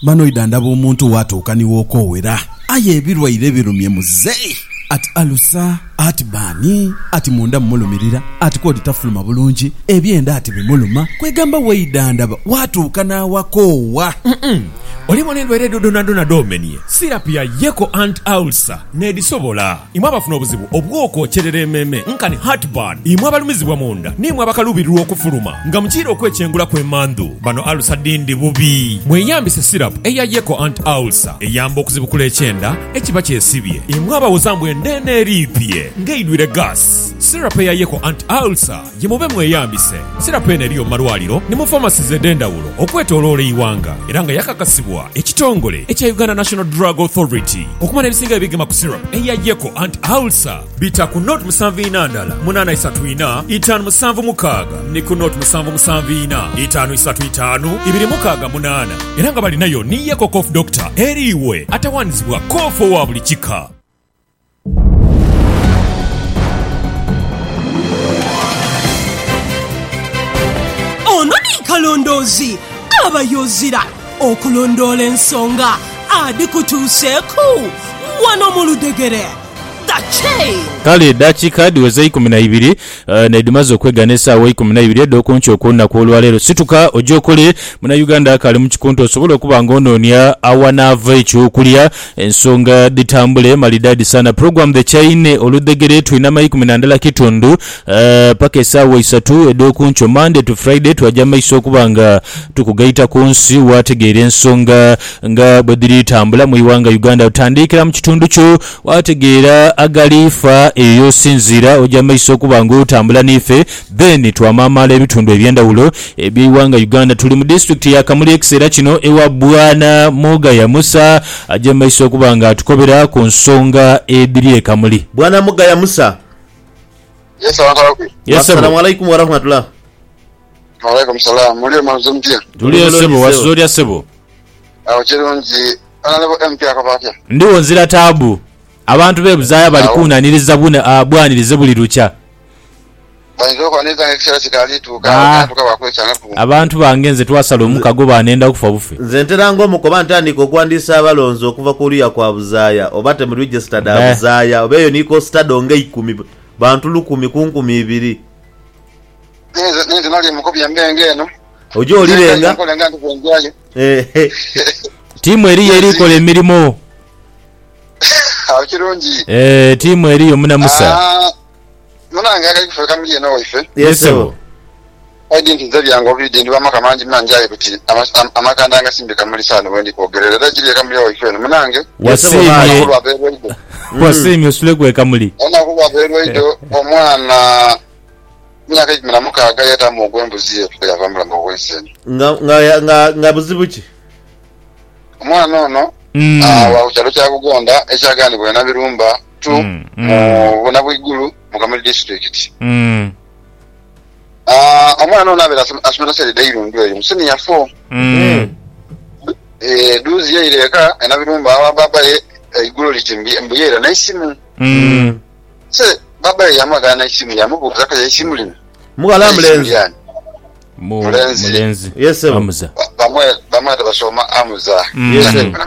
manoida ndaba omuntu watuukaniwo okowera aye ebirwaire birumye muzeeyi ati alusa ati baani ati munda mumulumirira ati kodi tafuluma bulungi ebyenda ati bimuluma kwegamba weida ndaba watuuka n'awakoowa oli mulendwere dodonadona domenie sirapu ya yeko ant ulcer nedisobola imwe abafuna obuzibu obwokwokyerera emmeeme nkani heartburn imwe abalumizibwa munda nimwe abakaluubirirwa okufuluma nga mukiira okwekyengula kw'emmandu bano ulcer dindi bubi mweyambise sirapu eya yeko ant ulcer eyamba okuzibukula ekyenda ekiba kyesibye imwe abawozambwe endene eriipye ng'eidwire gas sirapu eya yeko ant ulcer yemube mweyambise sirapu eno eriyo mu malwaliro ne mu pharmacies ez'endawulo okwetooloola eiwanga era nga yakakasibwa ekitongole ekya Uganda National Drug Authority okumala ebisinga ebigema ku syrup eya yeko ant ulcer bita ku note 74 834 576 ne ku note 774 535 268 era nga balinayo ni yeko cough doctor eriwe atawanizibwa cough wa buli kika. Ono ni kalondozi abayozira okulondoola ensonga adikutuuseeku wano mu Ludegere. Kale dakika diweza 12 nedimaze okwegana essaawa 12 edd'okunki okunaku olwaleero situka ojokole muna Uganda kali mu kikunto osobola okuba ng'onoonya awanaava ekyokulya ensonga ditambule malidadi sana program the chaine Oludegere tulina 12 kitundu paka essaawa 3 edd'okunki Monday to Friday twajja maiso okuba nga tukugayita ku nsi wategeera ensonga nga bwe diri tambula mu iwanga Uganda otandikira mu kitundu kyo wategeera agalifa eyo sinzira ojja maiso okuba ng'otambula n'ife then twamamala ebitundu ebyendawulo eby'iwanga Uganda tuli mu district ya Kamuli ekiseera kino ewa Bwana Mugaya Musa ajja maiso okuba nga atukobera ku nsonga ebiri e Kamuli. Bwana Mugaya Musa. Assalamu alaikum wa rahmatullah. Wa alaikum salam. Mulio mazumtia. Tulio sebo wasoria sebo. Kirungi analebo MP akabafya. Ndiwo nzira taabu. Abantu bebuzaaya bali kunaniriza bwanirize buli lukya. Abantu bange nze twasala omukago banenda kufa bufe. Nze ntera ng'omukoba ntandika okuwandiisa abalonzi okuva ku luya kwa buzaaya oba temu registered abuzaaya oba eyo niko stado nga 10 bantu 10 ku 200. Nze nali mukobi yambenge eno. Ojo olirenga. Timu eri erikola emirimu. Kirungi. Timu eriyo muna Musa. Munanga akali kufa Kamuli eno ife. Yesebo. Identi zabyango bidi ndi bamaka manji manjaye kuti amakanda anga simbe Kamuli sana wendi kogerera dajiri Kamuli ife munange. Wasimye osulegwe Kamuli. Ona kuba beroido omwana myaka 16 agayeta mu gwembuzi yetu ya bamula mu weseni. Nga buzibuki. Omwana ono wa uchalo kya Bugonda ekyagani bwe na birumba tu bona bwigulu mu Kamuli district. Omwana ono abera asomera sele dayirundu eyo musini ya 4. Duzi yeireka ena birumba aba baba igulu litimbi mbuyera na isimu. Se baba yamagana na isimu yamubuza ka isimu lino. Mugala mulenzi. Mulenzi. Yes, Amuza. Bamwe basoma amuza. Yes.